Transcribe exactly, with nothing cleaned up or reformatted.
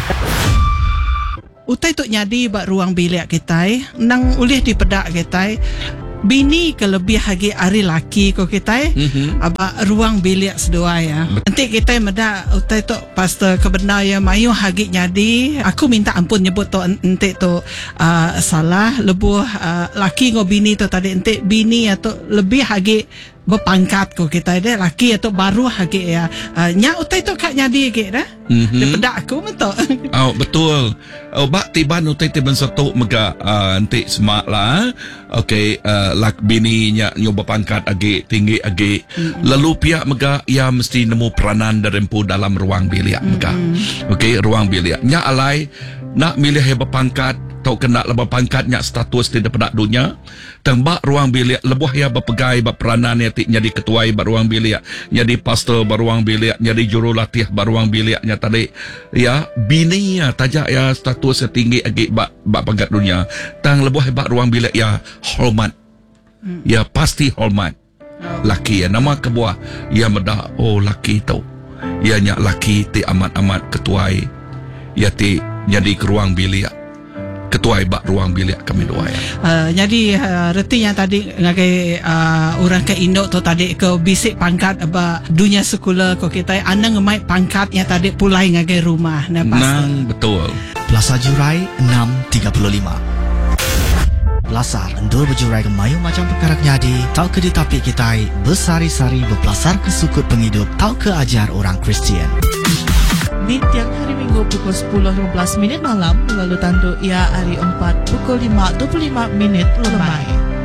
Utai tu nyadi bak ruang bilik kita nang ulih di pedak kita bini kelebih hagi ari laki ko kita mm-hmm. aba ruang bilik sedua ya. Nanti kita meda utai tu pastor kebenar ya mayu hagi nyadi aku minta ampun nyebut tu ente tu uh, salah lebuh uh, laki ngo bini tu tadi ente bini atau lebih hagi berpangkat ko kita deh laki atau baru hagi ya uh, nya utai tu kak nyadi ke dah mm-hmm. daripada aku betul. Oh betul. Oh bak tiba utai tiban satu mega uh, ente semak lah. Okay uh, lak bini nya nyoba pangkat agi tinggi agi mm-hmm. lalu pihak mega ia mesti nemu peranan derempu dalam ruang bilik mega. Mm-hmm. Okay ruang bilik nya alai nak milih heba pangkat tau kena lebah pangkatnya status tidak pada dunia tembak ruang bilik lebuh ya berpegai berperanan ya jadi ketua ruang bilik jadi pastor ruang bilik jadi jurulatih ruang biliknya tadi ya bini ya tajak ya status setinggi agi bak bak pangkat dunia tang lebuh hebat ruang bilik ya hormat hmm. ya pasti hormat oh. Laki ya nama kebuah ya medah oh laki tu ya nya laki ti amat-amat ketua ya ti jadi ke ruang bilik ketua ibak ruang bilik kami doa ya. Uh, jadi uh, reti yang tadi ngagai uh, orang ke Indo tu tadi ke bisik pangkat aba dunia sekolah ko kita anang ngemai pangkat yang tadi pulai ngagai rumah nah nang betul. Plaza Jurai enam tiga puluh lima. Belasar endur berjurai ke mayu macam perkara nyadi tau ke ditapik kita bersari-sari berpelasar ke sukut penghidup tau ke ajar orang Kristian. Di tiang hari Minggu pukul sepuluh lima belas minit malam lalu tandu ia hari empat pukul lima dua puluh lima minit lemai.